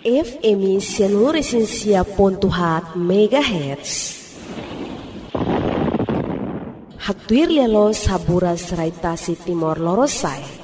FM Seluruh Pontuhat MHz. Haktuir lelo sabura seraitasi Timor Lorosai.